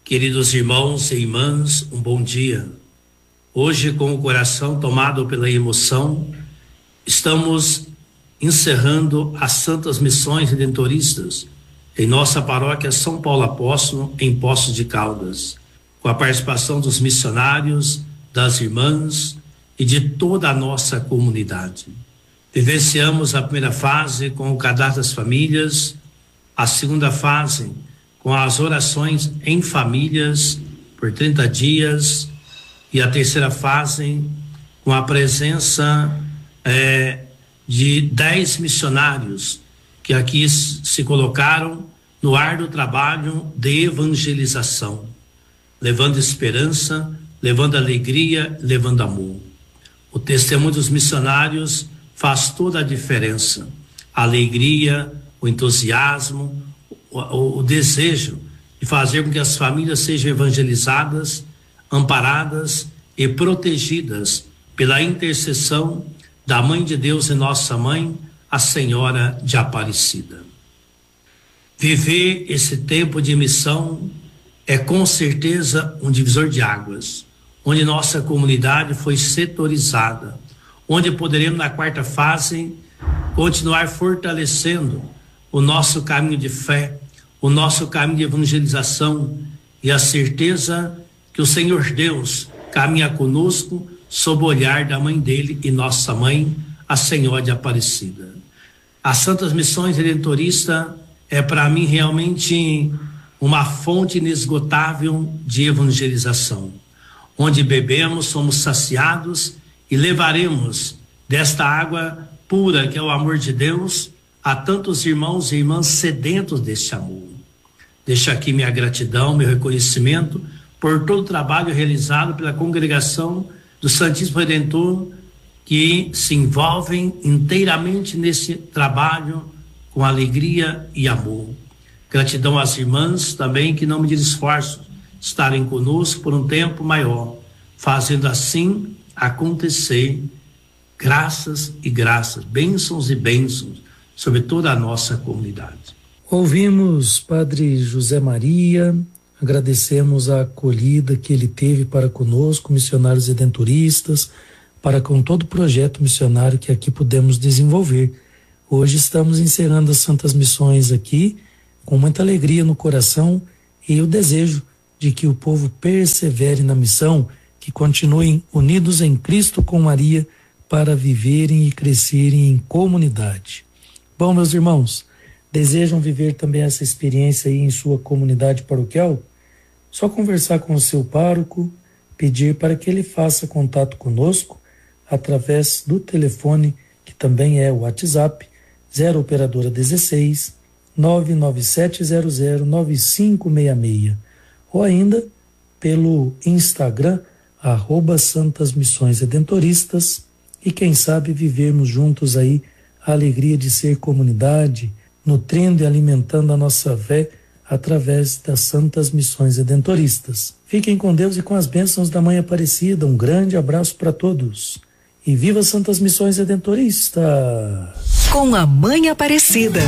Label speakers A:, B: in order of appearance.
A: Queridos irmãos e irmãs, um bom dia. Hoje, com o coração tomado pela emoção, estamos encerrando as Santas Missões Redentoristas em nossa paróquia São Paulo Apóstolo, em Poços de Caldas, com a participação dos missionários, das irmãs e de toda a nossa comunidade. Vivenciamos a primeira fase com o cadastro das famílias, a segunda fase com as orações em famílias por 30 dias e a terceira fase com a presença de 10 missionários que aqui se colocaram no árduo trabalho de evangelização, levando esperança, levando alegria, levando amor. O testemunho dos missionários faz toda a diferença. A alegria, o entusiasmo, o desejo de fazer com que as famílias sejam evangelizadas, amparadas e protegidas pela intercessão da Mãe de Deus e nossa Mãe, a Senhora de Aparecida. Viver esse tempo de missão é com certeza um divisor de águas, onde nossa comunidade foi setorizada, onde poderemos na quarta fase continuar fortalecendo o nosso caminho de fé, o nosso caminho de evangelização e a certeza que o Senhor Deus caminha conosco sob o olhar da Mãe dele e nossa Mãe, a Senhora de Aparecida. As Santas Missões Redentoristas é para mim realmente uma fonte inesgotável de evangelização, onde bebemos, somos saciados e levaremos desta água pura que é o amor de Deus a tantos irmãos e irmãs sedentos deste amor. Deixo aqui minha gratidão, meu reconhecimento por todo o trabalho realizado pela congregação do Santíssimo Redentor, que se envolvem inteiramente nesse trabalho com alegria e amor. Gratidão às irmãs também que não mediram esforços estarem conosco por um tempo maior, fazendo assim acontecer graças e graças, bênçãos e bênçãos sobre toda a nossa comunidade.
B: Ouvimos Padre José Maria, agradecemos a acolhida que ele teve para conosco, missionários redentoristas, para com todo o projeto missionário que aqui pudemos desenvolver. Hoje estamos encerrando as Santas Missões aqui, com muita alegria no coração e o desejo de que o povo persevere na missão, que continuem unidos em Cristo com Maria para viverem e crescerem em comunidade. Bom, meus irmãos, desejam viver também essa experiência aí em sua comunidade paroquial? Só conversar com o seu pároco, pedir para que ele faça contato conosco através do telefone, que também é o WhatsApp, 0 operadora 16 997009566, ou ainda pelo Instagram, @Santas Missões Redentoristas, e quem sabe vivermos juntos aí a alegria de ser comunidade, nutrindo e alimentando a nossa fé através das Santas Missões Redentoristas. Fiquem com Deus e com as bênçãos da Mãe Aparecida. Um grande abraço para todos. E viva as Santas Missões Redentoristas!
C: Com a Mãe Aparecida.